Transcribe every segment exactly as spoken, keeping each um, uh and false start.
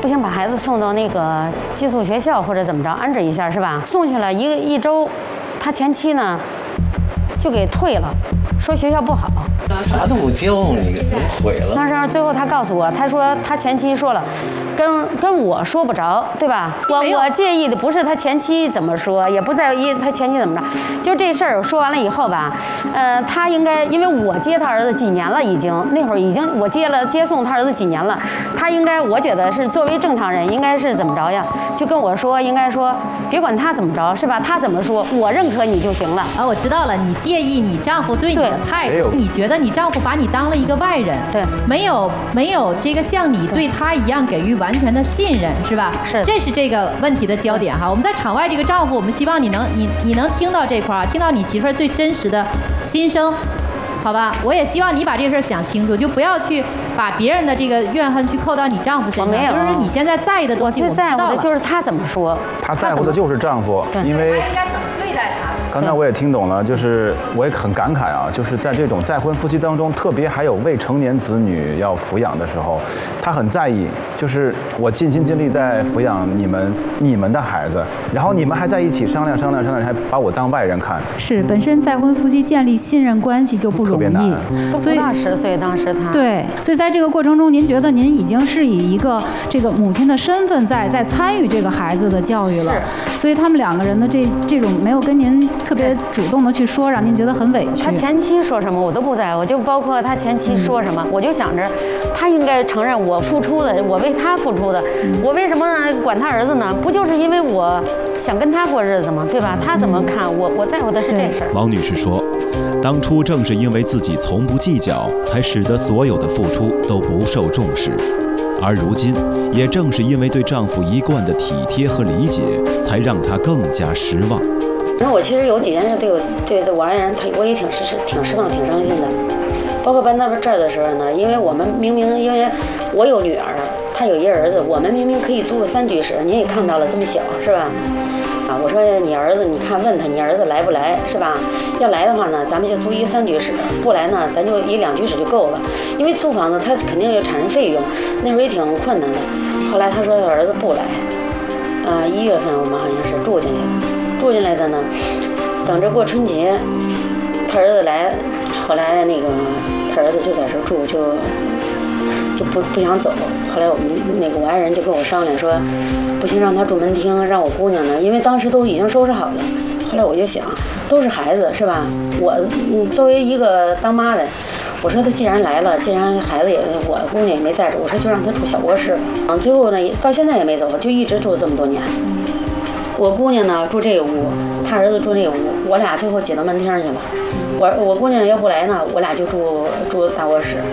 不行，把孩子送到那个寄宿学校或者怎么着安置一下是吧？送去了一个一周，他前妻呢就给退了，说学校不好。 啥都不教你，给毁了。 那时候最后他告诉我，他说他前妻说了，跟跟我说不着，对吧？我我介意的不是他前妻怎么说，也不在意他前妻怎么着，就这事儿说完了以后吧，呃，他应该因为我接他儿子几年了，已经那会儿已经我接了接送他儿子几年了，他应该我觉得是作为正常人应该是怎么着呀？就跟我说，应该说别管他怎么着是吧？他怎么说，我认可你就行了。 啊，我知道了，你介意你丈夫对你的态度，你觉得你丈夫把你当了一个外人， 对， 没有没有这个像你对他一样给予完全的信任，是吧？ 是， 这是这个问题的焦点哈。我们在场外这个丈夫，我们希望你能你你能听到这块儿，听到你媳妇儿最真实的心声，好吧？我也希望你把这事儿想清楚，就不要去把别人的这个怨恨去扣到你丈夫身上。 我没有， 就是你现在在意的东西， 我最在乎的就是他怎么说， 他在乎的就是丈夫，因为他应该怎么对待他。 刚才我也听懂了，就是我也很感慨啊，就是在这种再婚夫妻当中，特别还有未成年子女要抚养的时候，他很在意，就是我尽心尽力在抚养你们你们的孩子，然后你们还在一起商量商量商量，还把我当外人看。 是，本身再婚夫妻建立信任关系就不容易， 所以不到十岁当时他对，所以在这个过程中，您觉得您已经是以一个这个母亲的身份在在参与这个孩子的教育了，所以他们两个人的这这种没有跟您特别主动的去说，让您觉得很委屈。 他前妻说什么我都不在乎，就包括他前妻说什么，嗯、我就想着他应该承认我付出的，我为他付出的，嗯、我为什么管他儿子呢？不就是因为我想跟他过日子吗？对吧？他怎么看我？我在乎的是这事儿。 王女士说，当初正是因为自己从不计较，才使得所有的付出都不受重视。而如今，也正是因为对丈夫一贯的体贴和理解，才让她更加失望。 那我其实有几件事对我对我爱人，他我也挺失挺失望、挺伤心的。包括搬到这儿的时候呢，因为我们明明因为我有女儿，他有一儿子，我们明明可以租个三居室，您也看到了这么小，是吧？啊，我说你儿子，你看问他，你儿子来不来，是吧？要来的话呢，咱们就租一个三居室；不来呢，咱就一两居室就够了。因为租房子他肯定要产生费用，那时候也挺困难的。后来他说他儿子不来，呃，一月份我们好像是住进来了。住进来的呢，等着过春节，他儿子来，后来那个他儿子就在这住，就就不不想走。后来我们那个我爱人就跟我商量说，不行，让他住门厅，让我姑娘呢，因为当时都已经收拾好了。后来我就想，都是孩子是吧？我作为一个当妈的，我说他既然来了，既然孩子也我姑娘也没在这，我说就让他住小卧室。嗯，最后呢，到现在也没走，就一直住这么多年。我姑娘呢住这个屋，他儿子住那个屋，我俩最后挤到门厅去了。我我姑娘要不来呢，我俩就住住大卧室。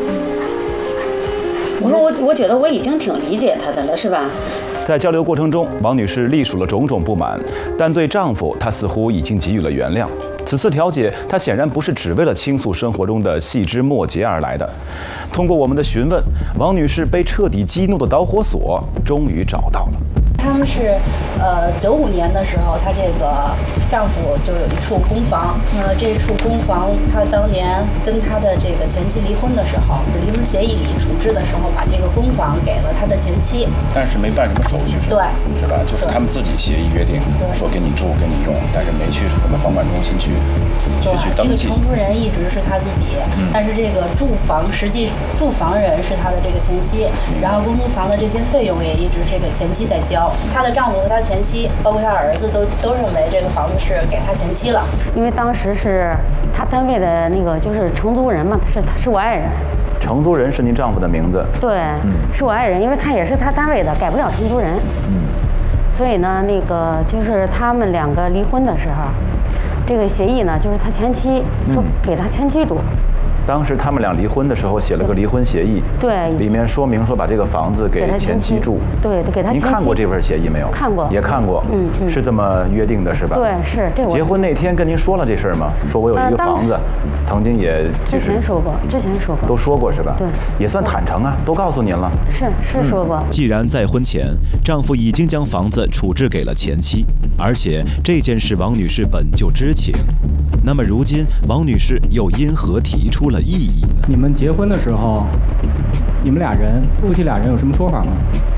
我说我我觉得我已经挺理解她的了，是吧？ 在交流过程中，王女士历数了种种不满，但对丈夫她似乎已经给予了原谅。此次调解，她显然不是只为了倾诉生活中的细枝末节而来的。通过我们的询问，王女士被彻底激怒的导火索终于找到了。 他们是，呃，九五年的时候，她这个丈夫就有一处公房，呃，这处公房，她当年跟她的这个前妻离婚的时候，离婚协议里处置的时候，把这个公房给了她的前妻， 但是没办什么手续，是吧？对，是吧？就是他们自己协议约定，说给你住，给你用，但是没去什么房管中心去去去登记。 这个承租人一直是他自己，嗯、但是这个住房实际住房人是他的这个前妻，嗯、然后公租房的这些费用也一直是这个前妻在交。她的丈夫和她前妻，包括她儿子，都都认为这个房子是给她前妻了。 因为当时是她单位的那个就是承租人嘛，他是他是我爱人。 承租人是您丈夫的名字？ 对，嗯、是我爱人，因为他也是他单位的，改不了承租人。嗯。所以呢，那个就是他们两个离婚的时候，这个协议呢，就是他前妻说给他前妻住。嗯， 当时他们俩离婚的时候写了个离婚协议， 对， 里面说明说把这个房子给前妻住， 对，给他前妻。 您看过这份协议没有？ 看过， 也看过，嗯嗯，是这么约定的，是吧？ 对，是这我。 结婚那天跟您说了这事儿吗？说我有一个房子，曾经也之前说过，之前说过， 都说过是吧？ 对， 也算坦诚啊，都告诉您了。 是是说过。 既然在婚前丈夫已经将房子处置给了前妻，而且这件事王女士本就知情，那么如今王女士又因何提出了异议呢？ 你们结婚的时候，你们俩人夫妻俩人有什么说法吗？